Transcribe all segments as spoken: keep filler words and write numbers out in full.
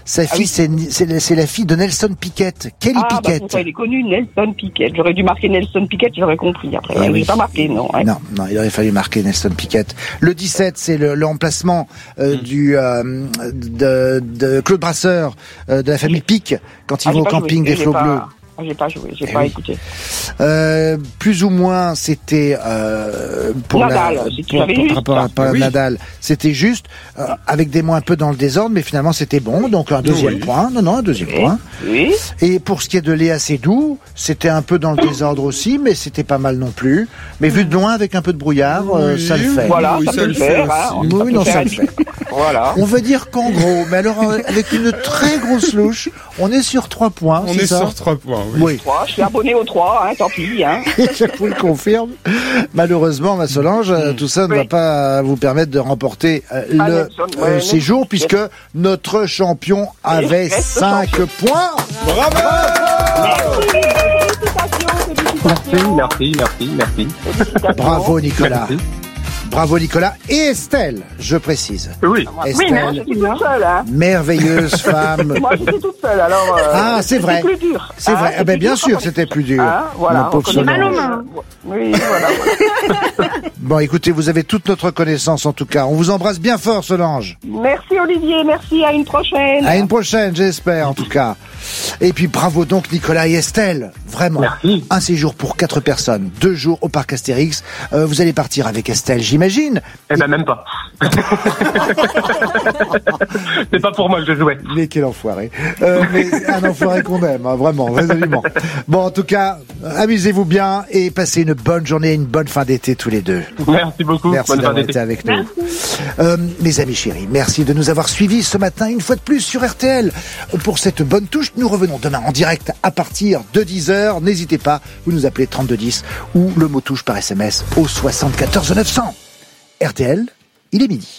Sa fille, ah oui. c'est, c'est, c'est la fille de Nelson Piquet. Kelly ah, Piquet. Bah, ça, il est connu, Nelson Piquet. J'aurais dû marquer Nelson Piquet, j'aurais compris. Après, ah, il oui. n'est pas marqué, non. Ouais. Non, non, il aurait fallu marquer Nelson Piquet. Le dix-sept, c'est le, le remplacement euh, mmh. du euh, de, de Claude Brasseur euh, de la famille Pic quand il ah, va au camping joué. des Flots Bleus. J'ai pas joué, j'ai eh pas oui. écouté. Euh, plus ou moins, c'était euh, pour Nadal, la, si pour, pour, juste, par rapport à, à oui. Nadal, c'était juste euh, avec des mots un peu dans le désordre, mais finalement c'était bon. Donc un deuxième oui. point, non non, un deuxième oui. point. Oui. Et pour ce qui est de Léa Seydoux, c'était un peu dans le désordre aussi, mais c'était pas mal non plus. Mais vu de loin avec un peu de brouillard, oui. euh, ça le fait. Voilà, oui, ça, ça peut le faire. faire hein, oui, non, ça le fait. Voilà. On veut dire qu'en gros, mais alors avec une très grosse louche, on est sur trois points. On c'est est ça sur trois points. Oui. oui. Je suis abonné aux trois, hein, tant pis. Hein. Je vous le confirme. Malheureusement, ma Solange, mmh. tout ça ne oui. va pas vous permettre de remporter euh, ah, le Nelson, ouais, euh, séjour, oui. puisque notre champion avait cinq points. Bravo, Bravo Merci, merci, merci, merci. Bravo, Nicolas. Merci. Bravo Nicolas et Estelle, je précise. Oui. Estelle, oui, mais moi j'étais toute seule. Hein. Merveilleuse femme. Moi j'étais toute seule, alors. Euh, ah, c'est vrai. C'était plus dur. C'est ah, vrai. Ah, ben bien sûr, c'était plus dur. Ah, voilà. On connaît mal aux mains. Oui, voilà. voilà. Bon, écoutez, vous avez toute notre reconnaissance en tout cas. On vous embrasse bien fort, Solange. Merci Olivier, merci. À une prochaine. À une prochaine, j'espère en tout cas. Et puis bravo donc Nicolas et Estelle. Vraiment. Merci. Un séjour pour quatre personnes, deux jours au parc Astérix. Euh, vous allez partir avec Estelle, j'imagine. Eh ben même pas. C'est pas pour moi que je jouais. Mais quel enfoiré. Euh, mais un enfoiré qu'on aime, hein, vraiment, résolument. Bon, en tout cas, amusez-vous bien et passez une bonne journée, une bonne fin d'été tous les deux. Merci beaucoup. Merci bonne d'avoir fin d'été. été avec nous. Euh, mes amis chéris, merci de nous avoir suivis ce matin, une fois de plus sur R T L. Pour cette bonne touche, nous revenons demain en direct à partir de dix heures. N'hésitez pas, vous nous appelez trente-deux dix ou le mot touche par S M S au soixante-quatorze neuf cents. R T L, il est midi.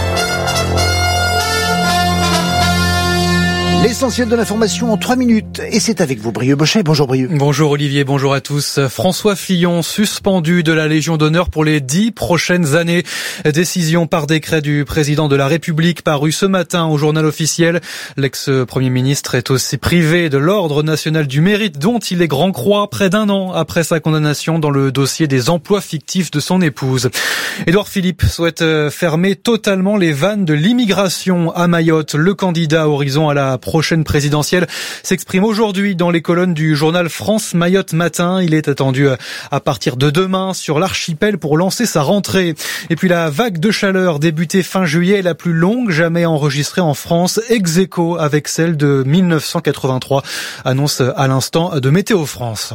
L'essentiel de l'information en trois minutes. Et c'est avec vous, Brieux Bochet. Bonjour, Brieux. Bonjour, Olivier. Bonjour à tous. François Fillon, suspendu de la Légion d'honneur pour les dix prochaines années. Décision par décret du président de la République parue ce matin au journal officiel. L'ex-premier ministre est aussi privé de l'Ordre national du mérite dont il est grand croix près d'un an après sa condamnation dans le dossier des emplois fictifs de son épouse. Édouard Philippe souhaite fermer totalement les vannes de l'immigration à Mayotte. Le candidat Horizon à la prochaine présidentielle s'exprime aujourd'hui dans les colonnes du journal France Mayotte Matin. Il est attendu à partir de demain sur l'archipel pour lancer sa rentrée. Et puis la vague de chaleur débutée fin juillet est la plus longue jamais enregistrée en France, ex aequo avec celle de mille neuf cent quatre-vingt-trois, annonce à l'instant de Météo France.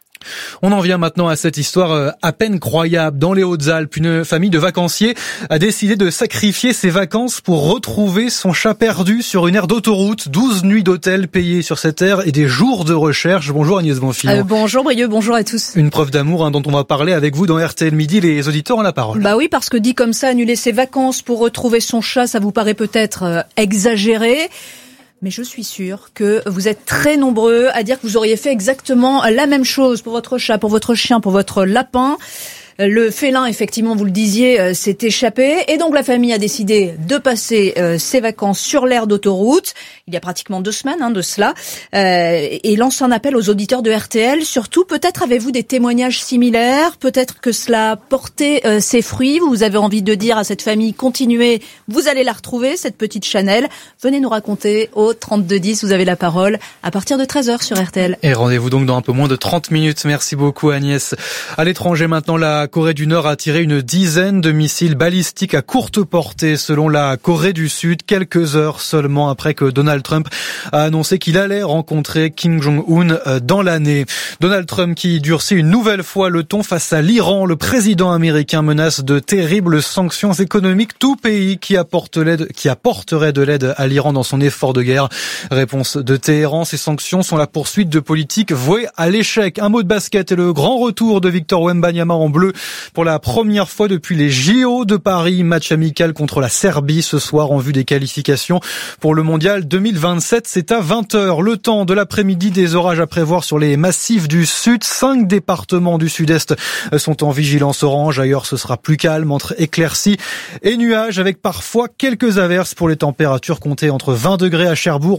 On en vient maintenant à cette histoire à peine croyable. Dans les Hautes-Alpes, une famille de vacanciers a décidé de sacrifier ses vacances pour retrouver son chat perdu sur une aire d'autoroute. douze nuits d'hôtel payées sur cette aire et des jours de recherche. Bonjour Agnès Bonfillon. Euh, bonjour Brieux, bonjour à tous. Une preuve d'amour hein, dont on va parler avec vous dans R T L Midi. Les auditeurs ont la parole. Bah oui, parce que dit comme ça, annuler ses vacances pour retrouver son chat, ça vous paraît peut-être euh, exagéré. Mais je suis sûre que vous êtes très nombreux à dire que vous auriez fait exactement la même chose pour votre chat, pour votre chien, pour votre lapin. Le félin, effectivement, vous le disiez, s'est échappé. Et donc, la famille a décidé de passer euh, ses vacances sur l'aire d'autoroute. Il y a pratiquement deux semaines hein, de cela. Euh, et lance un appel aux auditeurs de R T L. Surtout, peut-être avez-vous des témoignages similaires. Peut-être que cela a porté euh, ses fruits. Vous avez envie de dire à cette famille, continuez, vous allez la retrouver, cette petite Chanel. Venez nous raconter au trente-deux dix. Vous avez la parole à partir de treize heures sur R T L. Et rendez-vous donc dans un peu moins de trente minutes. Merci beaucoup, Agnès. À l'étranger, maintenant, la La Corée du Nord a tiré une dizaine de missiles balistiques à courte portée selon la Corée du Sud, quelques heures seulement après que Donald Trump a annoncé qu'il allait rencontrer Kim Jong-un dans l'année. Donald Trump qui durcit une nouvelle fois le ton face à l'Iran. Le président américain menace de terribles sanctions économiques. Tout pays qui apporte l'aide, qui apporterait de l'aide à l'Iran dans son effort de guerre. Réponse de Téhéran, ces sanctions sont la poursuite de politiques vouées à l'échec. Un mot de basket et le grand retour de Victor Wembanyama en bleu pour la première fois depuis les J O de Paris. Match amical contre la Serbie ce soir en vue des qualifications pour le mondial deux mille vingt-sept. C'est à vingt heures. Le temps de l'après-midi, des orages à prévoir sur les massifs du sud. Cinq départements du sud-est sont en vigilance orange. Ailleurs, ce sera plus calme entre éclaircies et nuages avec parfois quelques averses pour les températures comptées entre vingt degrés à Cherbourg.